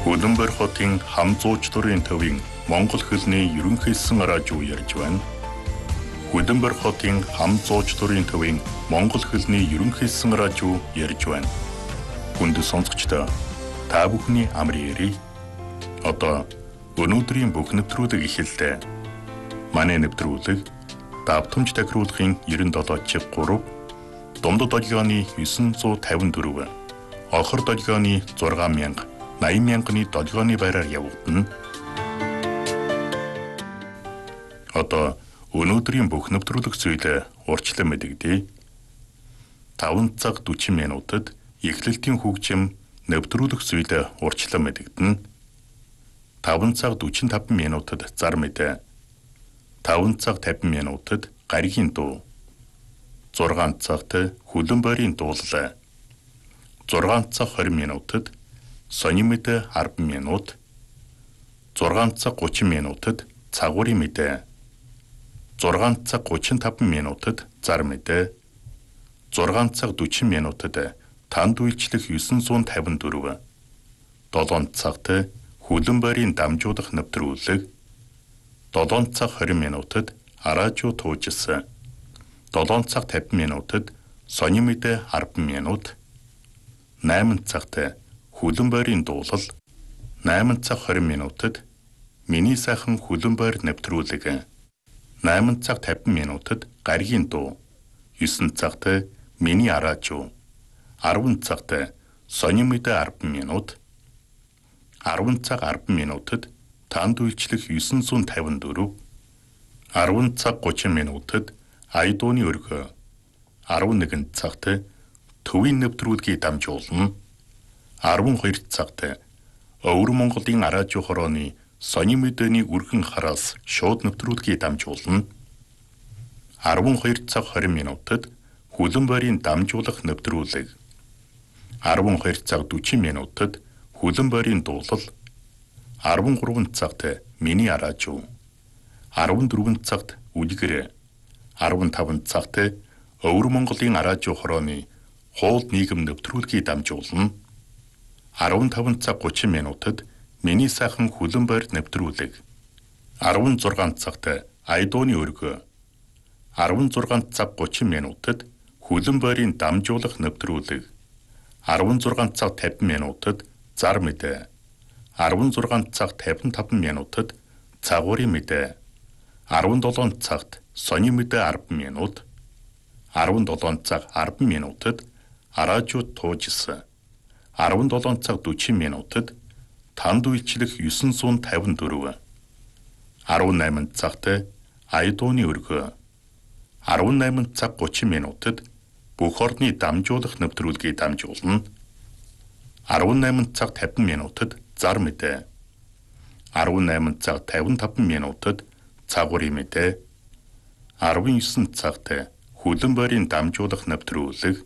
Улаанбаатар хотын хам зуучлалын төвийн Монгол хэлний ерөнхийсэн радио ярьж байна. Улаанбаатар хотын хам зуучлалын төвийн Монгол хэлний ерөнхийсэн радио ярьж байна. Хүнд сонсогчдоо та бүхний амрын яриг. Одоо өнөөдрийн бүх нэвтрүүлэг эхэллээ. Манай нэвтрүүлэг давтамж тахируулахын 97.3, дундад долгионы 954, охор долгионы 6000, 80,000-ны долгионы байраар явагдана. Одоо өнөөдрийн бүх нэвтрүүлэг зүйлээ урьдчилан мэдэгдэе. 5 цаг 40 минутад эхлэлтийн хөгжим нэвтрүүлэг зүйлээ урьдчилан мэдэгдэнэ. 5 цаг 45 минутад зар мэдээ. 5 цаг 50 минутад гаригийн дуу. 6 цагт хөлбөмбөрийн дуулал. 6 цаг 20 минутад сони мэдээ 10 минут. 6 цаг 30 минутад цагуурийн мэдээ. 6 цаг 35 минутад зар мэдээ. 6 цаг 40 минутад танд үйлчлэх 954. 7 цагт хөлбөмбөрийн дамжуулах нэвтрүүлэг. 7 цаг 20 минутад радио туужсан. 7 цаг 50 минутад сони мэдээ 10 минут. 8 цагт хөлбөмбөрийн дуулал. 8 цаг 20 минутад миний сайхан хөлбөмбөр нэвтрүүлэг. 8 цаг 50 минутад гаригийн дуу. 9 цагт миний радио. 10 цагт сони мэдээ 10 минут. 10 цаг 10 минутад танд үйлчлэх 954. 10 цаг 30 минутад айдууны өргөө. 11 цагт төвийн нэвтрүүлгийг дамжуулна. 12 цагт Өвөр Монголын радио хорооны сони мэдээний үргэн хараас шууд нэвтрүүлгийг дамжуулна. 12 цаг 20 минутад хөлбөмбөрийн дамжуулах нэвтрүүлэг. 12 цаг 40 минутад хөлбөмбөрийн дуулал. 13 цагт миний радио. 14 цагт үлгэр. 15 цагт Өвөр Монголын радио хорооны хууль нийгэм нэвтрүүлгийг дамжуулна. 15 цаг 30 минутад миний сайхан хөлбөмбөр нэвтрүүлэг. 16 цагт айдууны өргөө. 16 цаг 30 минутад хөлбөмбөрийн дамжуулах нэвтрүүлэг. 16 цаг 50 минутад зар мэдээ. 16 цаг 55 минутад цагуурийн мэдээ. 17 цагт сони мэдээ 10 минут. 17 цаг 10 минутад радио туужсан. 17 цаг 40 минутад танд үйлчлэх 954. 18 цагт айдууны өргөө. 18 цаг 30 минутад бүх орны дамжуулах нэвтрүүлгийг дамжуулна. 18 цаг 50 минутад зар мэдээ. 18 цаг 55 минутад цагуурийн мэдээ. 19 цагт хөлбөмбөрийн дамжуулах нэвтрүүлэг.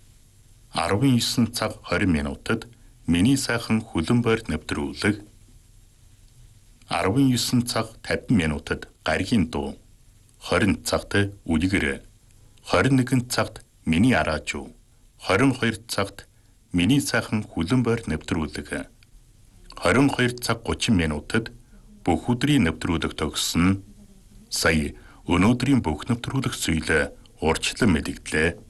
19 цаг 20 минутад миний сайхан хөлбөмбөр нэвтрүүлэг. 19 цаг 50 минутад гаригийн дуу. 20 цагт үлгэр. 21 цагт миний радио. 22 цагт миний сайхан хөлбөмбөр нэвтрүүлэг. 22 цаг 30 минутад бүх өдрийн нэвтрүүлэг төгссөн. Сая өнөөдрийн бүх нэвтрүүлэг зүйлээ урьдчилан мэдэгдлээ.